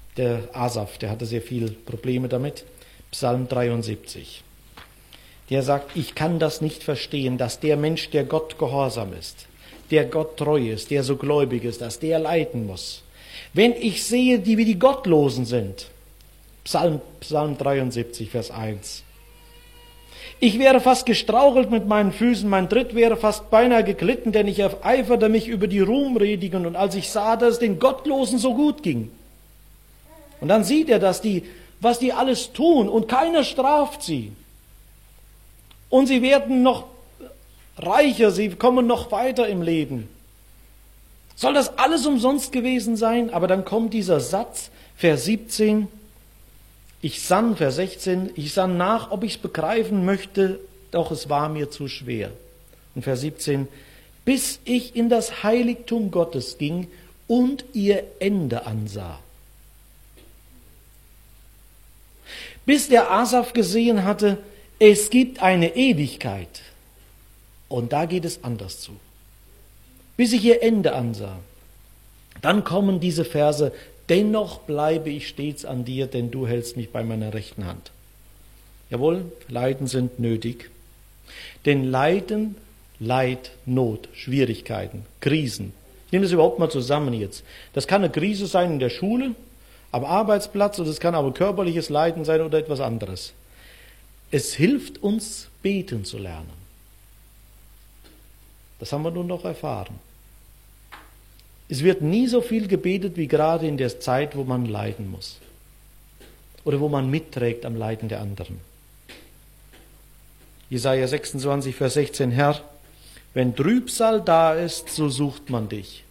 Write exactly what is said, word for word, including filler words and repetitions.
Der Asaf, der hatte sehr viele Probleme damit. Psalm dreiundsiebzig. Der sagt, ich kann das nicht verstehen, dass der Mensch, der Gott gehorsam ist, der Gott treu ist, der so gläubig ist, dass der leiden muss. Wenn ich sehe, die wie die Gottlosen sind, Psalm, Psalm dreiundsiebzig, Vers eins. Ich wäre fast gestrauchelt mit meinen Füßen, mein Tritt wäre fast beinahe geglitten, denn ich eiferte mich über die Ruhmredigen und als ich sah, dass es den Gottlosen so gut ging. Und dann sieht er, dass die, was die alles tun und keiner straft sie. Und sie werden noch reicher, sie kommen noch weiter im Leben. Soll das alles umsonst gewesen sein? Aber dann kommt dieser Satz, Vers siebzehn, ich sann, Vers sechzehn, ich sann nach, ob ich es begreifen möchte, doch es war mir zu schwer. Und Vers siebzehn, bis ich in das Heiligtum Gottes ging und ihr Ende ansah. Bis der Asaf gesehen hatte, es gibt eine Ewigkeit. Und da geht es anders zu. Bis ich ihr Ende ansah. Dann kommen diese Verse, dennoch bleibe ich stets an dir, denn du hältst mich bei meiner rechten Hand. Jawohl, Leiden sind nötig. Denn Leiden, Leid, Not, Schwierigkeiten, Krisen. Ich nehme das überhaupt mal zusammen jetzt. Das kann eine Krise sein in der Schule, am Arbeitsplatz, oder es kann aber körperliches Leiden sein oder etwas anderes. Es hilft uns, beten zu lernen. Das haben wir nun noch erfahren. Es wird nie so viel gebetet wie gerade in der Zeit, wo man leiden muss. Oder wo man mitträgt am Leiden der anderen. Jesaja sechsundzwanzig, Vers sechzehn, Herr, wenn Trübsal da ist, so sucht man dich.